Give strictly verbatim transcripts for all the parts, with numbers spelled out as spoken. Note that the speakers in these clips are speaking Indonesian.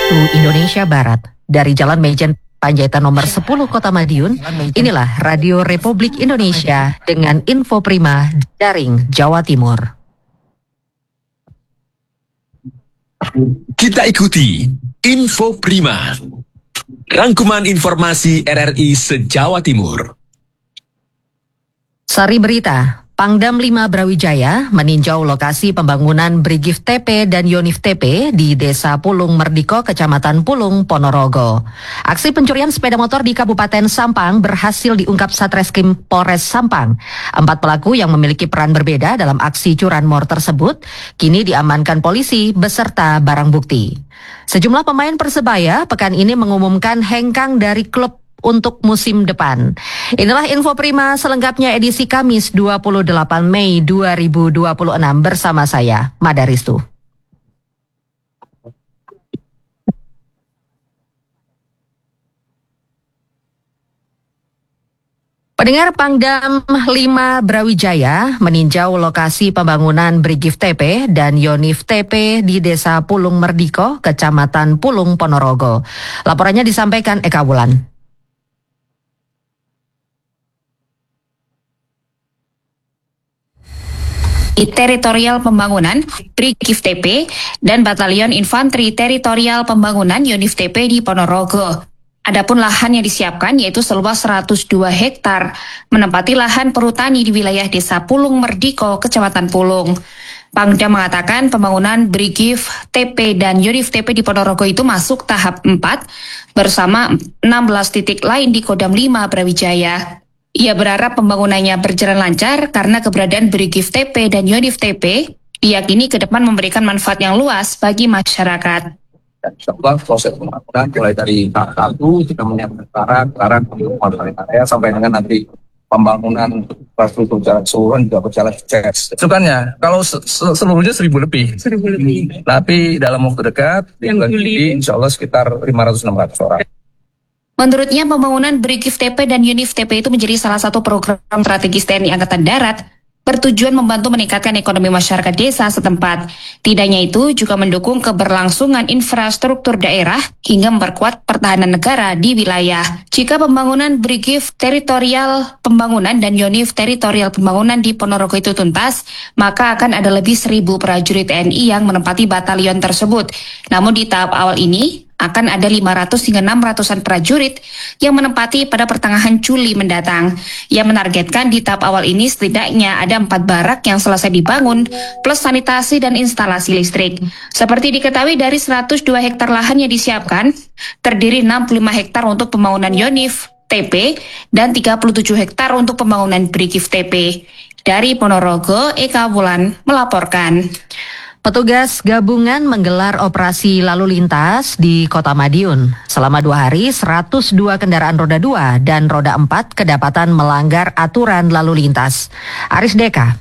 Indonesia Barat dari Jalan Mejen Panjaitan nomor sepuluh Kota Madiun. Inilah Radio Republik Indonesia dengan info prima daring Jawa Timur. Kita ikuti info prima, rangkuman informasi R R I se-Jawa Timur. Sari berita, Pangdam lima Brawijaya meninjau lokasi pembangunan Brigif T P dan Yonif T P di Desa Pulung Merdiko, Kecamatan Pulung, Ponorogo. Aksi pencurian sepeda motor di Kabupaten Sampang berhasil diungkap Satreskrim Polres Sampang. Empat pelaku yang memiliki peran berbeda dalam aksi curanmor tersebut kini diamankan polisi beserta barang bukti. Sejumlah pemain Persebaya pekan ini mengumumkan hengkang dari klub untuk musim depan. Inilah info prima selengkapnya edisi Kamis dua puluh delapan Mei dua ribu dua puluh enam bersama saya, Mada Ristu. Pendengar, Pangdam lima Brawijaya meninjau lokasi pembangunan Brigif T P dan Yonif T P di Desa Pulung Merdiko, Kecamatan Pulung, Ponorogo. Laporannya disampaikan Eka Wulan. Di Teritorial Pembangunan Brigif T P dan Batalion Infanteri Teritorial Pembangunan Yonif T P di Ponorogo. Adapun lahan yang disiapkan yaitu seluas seratus dua hektar, menempati lahan perhutani di wilayah Desa Pulung Merdiko, Kecamatan Pulung. Pangdam mengatakan pembangunan Brigif T P dan Yonif T P di Ponorogo itu masuk tahap empat bersama enam belas titik lain di Kodam lima Brawijaya. Ia berharap pembangunannya berjalan lancar karena keberadaan Brigif T P dan Yonif T P diyakini ke depan memberikan manfaat yang luas bagi masyarakat. Dan insyaallah proses pembangunan mulai dari tahap satu kita menyiapkan barang, barang pembangunan area sampai dengan nanti pembangunan infrastruktur jalan seluruh juga berjalan sukses. Sukannya kalau seluruhnya seribu lebih, seribu lebih. Tapi dalam waktu dekat di bulan Juli insyaallah sekitar lima ratus enam ratus orang. Menurutnya pembangunan Brigif T P dan Yonif T P itu menjadi salah satu program strategis T N I Angkatan Darat bertujuan membantu meningkatkan ekonomi masyarakat desa setempat. Tidak hanya itu, juga mendukung keberlangsungan infrastruktur daerah hingga memperkuat pertahanan negara di wilayah. Jika pembangunan Brigif Teritorial Pembangunan dan Yonif Teritorial Pembangunan di Ponorogo itu tuntas, maka akan ada lebih seribu prajurit T N I yang menempati batalion tersebut. Namun di tahap awal ini, akan ada lima ratus hingga enam ratusan prajurit yang menempati pada pertengahan Juli mendatang. Ia menargetkan di tahap awal ini setidaknya ada empat barak yang selesai dibangun, plus sanitasi dan instalasi listrik. Seperti diketahui dari seratus dua hektar lahan yang disiapkan, terdiri enam puluh lima hektar untuk pembangunan Yonif T P dan tiga puluh tujuh hektar untuk pembangunan Brigif T P. Dari Ponorogo, Eka Wulan melaporkan. Petugas gabungan menggelar operasi lalu lintas di Kota Madiun. Selama dua hari, seratus dua kendaraan roda dua dan roda empat kedapatan melanggar aturan lalu lintas. Aris Deka.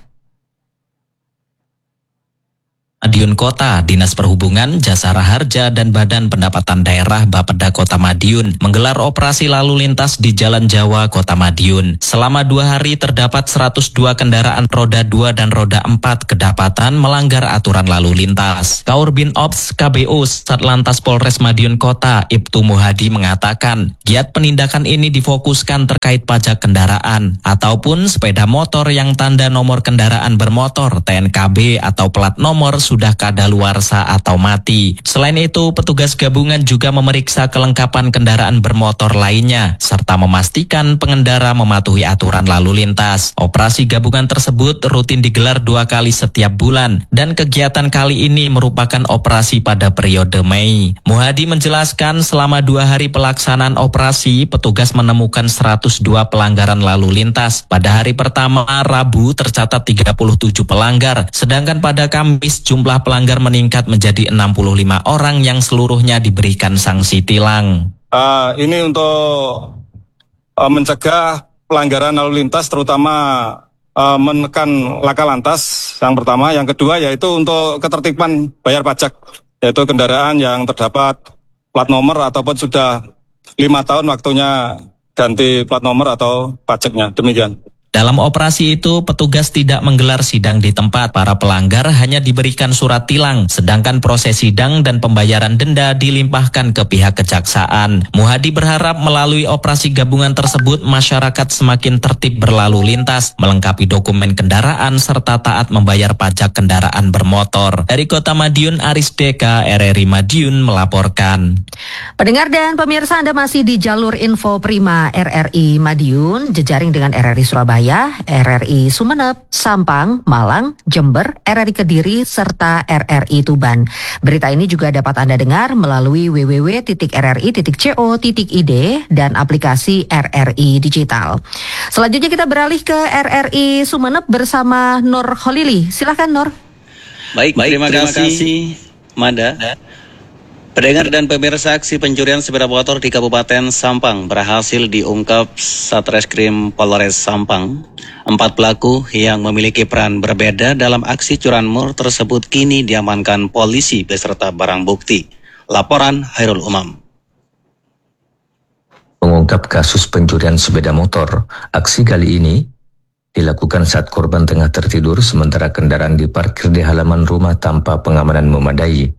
Madiun Kota, Dinas Perhubungan, Jasara Harja, dan Badan Pendapatan Daerah Bapeda Kota Madiun menggelar operasi lalu lintas di Jalan Jawa Kota Madiun. Selama dua hari terdapat seratus dua kendaraan roda dua dan roda empat kedapatan melanggar aturan lalu lintas. Kaurbin Ops K B O Satlantas Polres Madiun Kota, Ibtu Muhadi mengatakan, giat penindakan ini difokuskan terkait pajak kendaraan ataupun sepeda motor yang tanda nomor kendaraan bermotor T N K B atau plat nomor sudah kadaluarsa atau mati. Selain itu, petugas gabungan juga memeriksa kelengkapan kendaraan bermotor lainnya, serta memastikan pengendara mematuhi aturan lalu lintas. Operasi gabungan tersebut rutin digelar dua kali setiap bulan, dan kegiatan kali ini merupakan operasi pada periode Mei. Muhadi menjelaskan selama dua hari pelaksanaan operasi, petugas menemukan seratus dua pelanggaran lalu lintas. Pada hari pertama, Rabu, tercatat tiga puluh tujuh pelanggar, sedangkan pada Kamis, jumlah pelanggar meningkat menjadi enam puluh lima orang yang seluruhnya diberikan sanksi tilang. Uh, ini untuk uh, mencegah pelanggaran lalu lintas, terutama uh, menekan laka lantas yang pertama. Yang kedua yaitu untuk ketertiban bayar pajak, yaitu kendaraan yang terdapat plat nomor ataupun sudah lima tahun waktunya ganti plat nomor atau pajaknya. Demikian. Dalam operasi itu, petugas tidak menggelar sidang di tempat. Para pelanggar hanya diberikan surat tilang, sedangkan proses sidang dan pembayaran denda dilimpahkan ke pihak kejaksaan. Muhadi berharap melalui operasi gabungan tersebut, masyarakat semakin tertib berlalu lintas, melengkapi dokumen kendaraan, serta taat membayar pajak kendaraan bermotor. Dari Kota Madiun, Aris Deka, R R I Madiun melaporkan. Pendengar dan pemirsa, Anda masih di jalur Info Prima R R I Madiun, jejaring dengan R R I Surabaya, R R I Sumeneb, Sampang, Malang, Jember, R R I Kediri, serta R R I Tuban. Berita ini juga dapat Anda dengar melalui w w w titik r r i titik co titik i d dan aplikasi R R I Digital. Selanjutnya kita beralih ke R R I Sumeneb bersama Nur Kholili. Silakan Nur. Baik, Baik terima, terima kasih, kasih Mada. Pendengar dan pemirsa, aksi pencurian sepeda motor di Kabupaten Sampang berhasil diungkap Satreskrim Polres Sampang. Empat pelaku yang memiliki peran berbeda dalam aksi curanmor tersebut kini diamankan polisi beserta barang bukti. Laporan Hairul Umam. Mengungkap kasus pencurian sepeda motor, aksi kali ini dilakukan saat korban tengah tertidur sementara kendaraan diparkir di halaman rumah tanpa pengamanan memadai.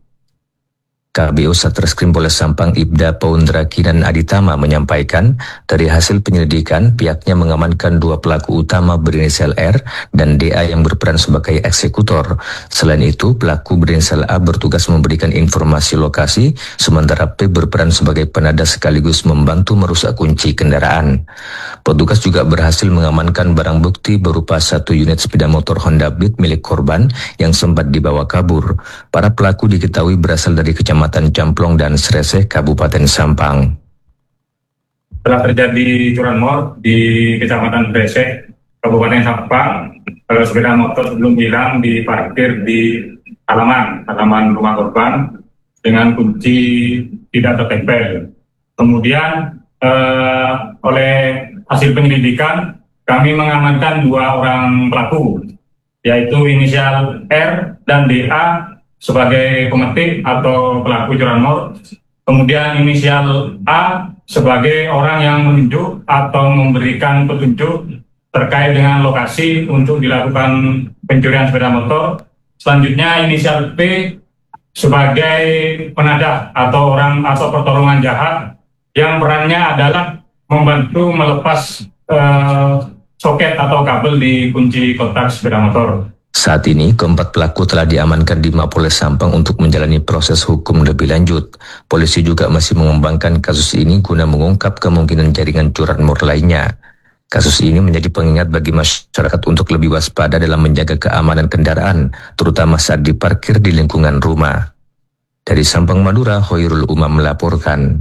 K B O Satreskrim Polres Sampang Ibda Paundra Kinan Aditama menyampaikan, dari hasil penyelidikan pihaknya mengamankan dua pelaku utama berinisial R dan D A yang berperan sebagai eksekutor. Selain itu, pelaku berinisial A bertugas memberikan informasi lokasi, sementara P berperan sebagai penada sekaligus membantu merusak kunci kendaraan. Petugas juga berhasil mengamankan barang bukti berupa satu unit sepeda motor Honda Beat milik korban yang sempat dibawa kabur. Para pelaku diketahui berasal dari Kecamatan Camplong dan Sreseh, Kabupaten Sampang. Telah terjadi curanmor di Kecamatan Sreseh, Kabupaten Sampang. Kalau sepeda motor sebelum hilang diparkir di halaman halaman rumah korban dengan kunci tidak tertempel. Kemudian eh, oleh hasil penyelidikan kami mengamankan dua orang pelaku, yaitu inisial R dan D A sebagai pemetik atau pelaku curanmor, kemudian inisial A sebagai orang yang menunjuk atau memberikan petunjuk terkait dengan lokasi untuk dilakukan pencurian sepeda motor. Selanjutnya inisial P sebagai penadah atau orang atau pertolongan jahat yang perannya adalah membantu melepas eh, soket atau kabel di kunci kotak sepeda motor. Saat ini, keempat pelaku telah diamankan di Mapolres Sampang untuk menjalani proses hukum lebih lanjut. Polisi juga masih mengembangkan kasus ini guna mengungkap kemungkinan jaringan curanmor lainnya. Kasus ini menjadi pengingat bagi masyarakat untuk lebih waspada dalam menjaga keamanan kendaraan, terutama saat diparkir di lingkungan rumah. Dari Sampang, Madura, Hoirul Umam melaporkan.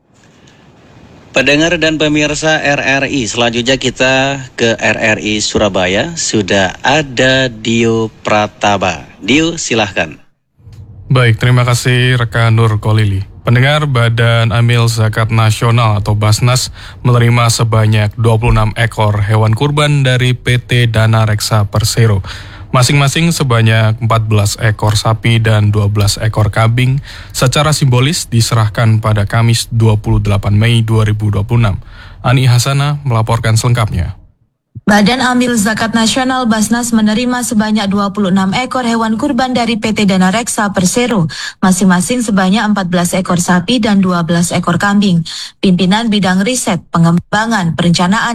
Pendengar dan pemirsa R R I, selanjutnya kita ke R R I Surabaya. Sudah ada Dio Prataba. Dio, silahkan. Baik, terima kasih rekan Nur Kholili. Pendengar, Badan Amil Zakat Nasional atau Basnas menerima sebanyak dua puluh enam ekor hewan kurban dari P T Dana Reksa Persero. Masing-masing sebanyak empat belas ekor sapi dan dua belas ekor kambing secara simbolis diserahkan pada Kamis dua puluh delapan Mei dua ribu dua puluh enam. Ani Hasana melaporkan selengkapnya. Badan Amil Zakat Nasional Basnas menerima sebanyak dua puluh enam ekor hewan kurban dari P T Dana Reksa Persero, masing-masing sebanyak empat belas ekor sapi dan dua belas ekor kambing. Pimpinan Bidang Riset, Pengembangan, Perencanaan